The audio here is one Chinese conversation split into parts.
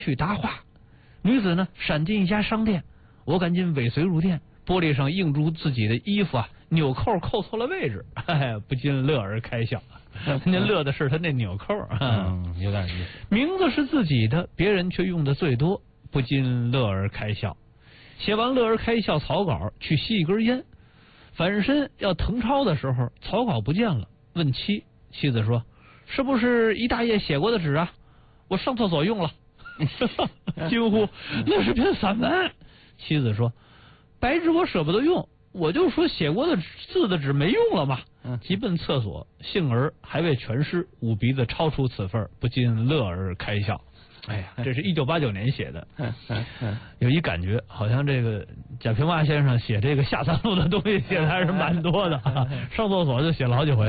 去搭话。女子呢闪进一家商店，我赶紧尾随入店，玻璃上映出自己的衣服啊，纽扣扣错了位置，不禁乐而开笑。那乐的是他那纽扣， 有点意思。 名字是自己的，别人却用的最多，不禁乐而开笑。写完乐而开笑草稿，去吸一根烟，反身要誊抄的时候，草稿不见了，问妻子说：“是不是一大页写过的纸啊？我上厕所用了。”惊呼：“那是篇散文。”妻子说：“白纸我舍不得用，我就说写过的字的纸没用了嘛。”急奔厕所，幸而还未全诗，捂鼻子抄出此份，不禁乐而开笑。哎呀，这是1989年写的，有一感觉，好像这个贾平凹先生写这个下三路的东西写的还是蛮多的，上厕所就写了好几回。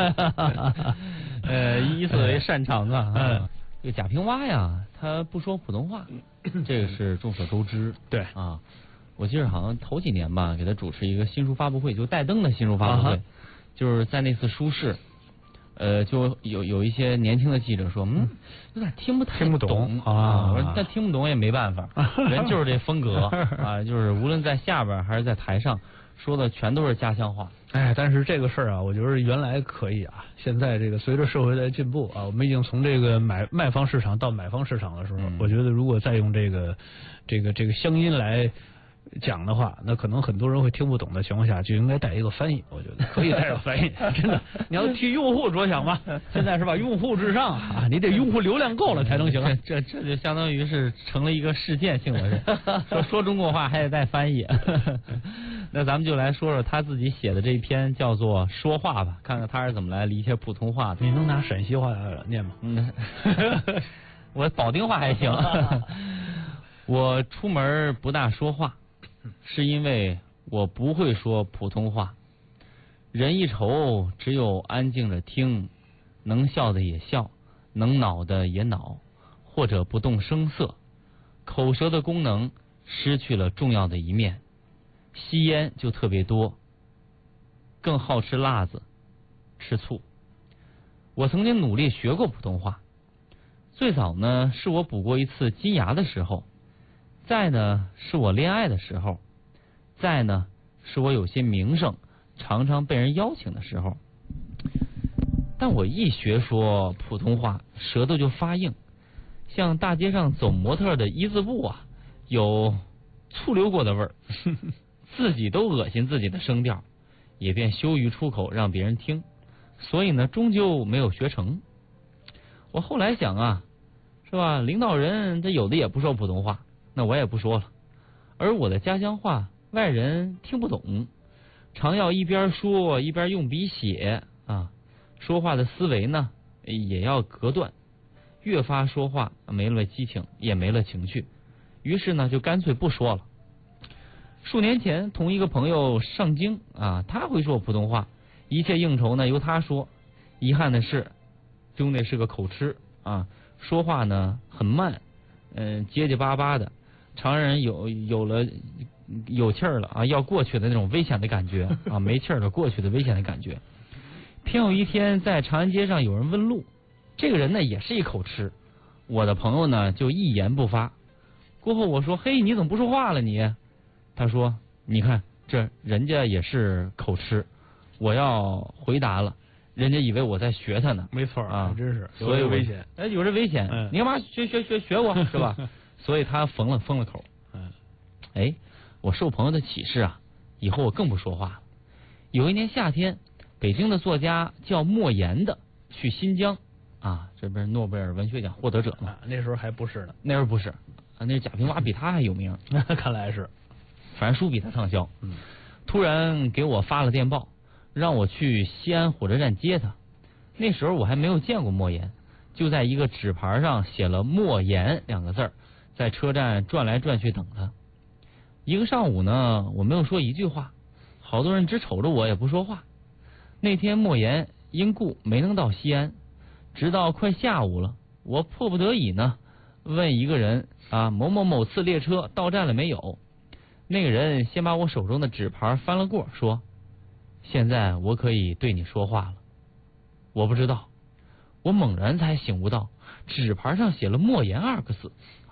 以此为擅长啊。这个贾平凹呀，他不说普通话，这个是众所周知。 对啊，我记得好像头几年吧，给他主持一个新书发布会，就戴登的新书发布会，就是在那次书市。就有一些年轻的记者说，有点听不懂啊。我说那听不懂也没办法，人就是这风格啊，就是无论在下边还是在台上说的全都是家乡话。 哎，但是这个事儿啊，我觉得原来可以啊，现在这个随着社会在进步啊，我们已经从这个卖方市场到买方市场的时候，我觉得如果再用这个乡音来讲的话，那可能很多人会听不懂的情况下，就应该带一个翻译。我觉得可以带个翻译，真的，你要替用户着想嘛。现在是吧，用户至上啊，你得用户流量够了才能行。 这就相当于是成了一个事件性的人，说中国话还得带翻译。那咱们就来说说他自己写的这一篇叫做《说话》吧，看看他是怎么来理解普通话的。 你能拿陕西话念吗？ 我保定话还行。我出门不大说话，是因为我不会说普通话。人一愁，只有安静着听，能笑的也笑，能恼的也恼，或者不动声色。口舌的功能失去了重要的一面，吸烟就特别多，更好吃辣子，吃醋。我曾经努力学过普通话，最早呢是我补过一次金牙的时候，再呢是我恋爱的时候，再呢是我有些名声常常被人邀请的时候。但我一学说普通话，舌头就发硬，像大街上走模特的一字步啊，有醋溜过的味儿，自己都恶心自己的声调，也便羞于出口让别人听，所以呢终究没有学成。我后来想啊，是吧，领导人他有的也不说普通话，那我也不说了。而我的家乡话外人听不懂，常要一边说一边用笔写啊，说话的思维呢也要隔断，越发说话没了激情，也没了情趣，于是呢就干脆不说了。数年前同一个朋友上京啊，他会说普通话，一切应酬呢由他说。遗憾的是兄弟是个口吃啊，说话呢很慢，结结巴巴的，常人有气儿了啊，要过去的那种危险的感觉啊，没气儿了过去的危险的感觉。偏有一天在长安街上有人问路，这个人呢也是一口吃，我的朋友呢就一言不发。过后我说，嘿，你怎么不说话了你？他说，你看这人家也是口吃，我要回答了，人家以为我在学他呢。 没错啊，真是， 所以危险。 有这危险，你干嘛学我是吧？所以他封了口。哎，我受朋友的启示啊，以后我更不说话了。有一年夏天，北京的作家叫莫言的去新疆啊，这不是诺贝尔文学奖获得者吗？ 那时候还不是呢， 那时候不是啊，那贾平凹比他还有名。 看来是， 反正书比他畅销。突然给我发了电报，让我去西安火车站接他。那时候我还没有见过莫言，就在一个纸牌上写了莫言2个字，在车站转来转去等他。一个上午呢，我没有说一句话，好多人只瞅着我也不说话。那天莫言因故没能到西安，直到快下午了，我迫不得已呢问一个人啊，某某某次列车到站了没有？那个人先把我手中的纸牌翻了过，说，现在我可以对你说话了。我不知道，我猛然才醒悟到纸牌上写了莫言2个字。